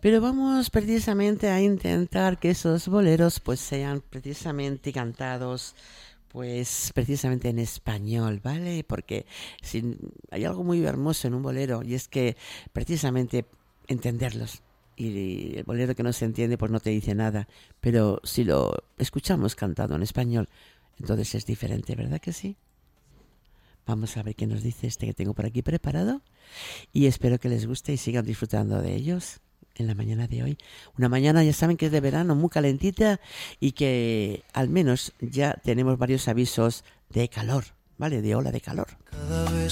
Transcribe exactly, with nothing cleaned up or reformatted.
Pero vamos precisamente a intentar que esos boleros pues sean precisamente cantados pues precisamente en español, ¿vale? Porque si, hay algo muy hermoso en un bolero y es que precisamente entenderlos. Y el bolero que no se entiende pues no te dice nada, pero si lo escuchamos cantado en español, entonces es diferente, ¿verdad que sí? Vamos a ver qué nos dice este que tengo por aquí preparado y espero que les guste y sigan disfrutando de ellos en la mañana de hoy. Una mañana, ya saben que es de verano, muy calentita y que al menos ya tenemos varios avisos de calor, ¿vale? De ola de calor. Cada vez